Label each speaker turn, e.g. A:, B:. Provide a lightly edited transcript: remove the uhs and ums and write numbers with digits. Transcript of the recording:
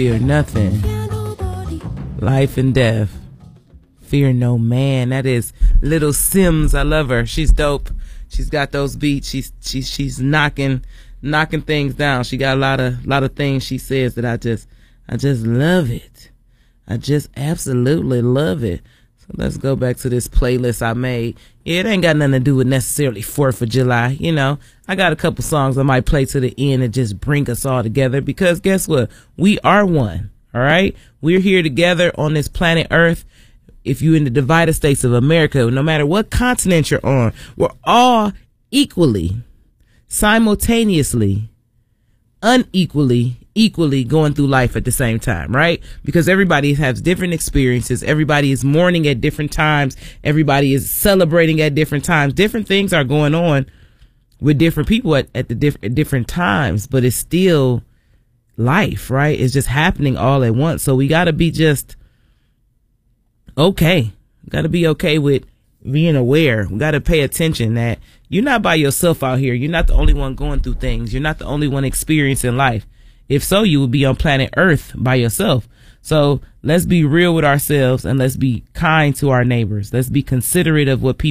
A: fear nothing. Life and death, fear no man. That is Little Sims. I love her. She's dope. She's got those beats. She's knocking things down. She got a lot of things she says that I just love it. I just absolutely love it. So let's go back to this playlist I made. Yeah, it ain't got nothing to do with necessarily 4th of July. You know, I got a couple songs I might play to the end and just bring us all together, because guess what? We are one. All right. We're here together on this planet Earth. If you're in the divided states of America, no matter what continent you're on, we're all equally, simultaneously, equally going through life at the same time, right? Because everybody has different experiences. Everybody is mourning at different times. Everybody is celebrating at different times. Different things are going on with different people at different times, but it's still life, right? It's just happening all at once. So we got to be just okay. We got to be okay with being aware. We got to pay attention that you're not by yourself out here. You're not the only one going through things. You're not the only one experiencing life. If so, you would be on planet Earth by yourself. So let's be real with ourselves and let's be kind to our neighbors. Let's be considerate of what people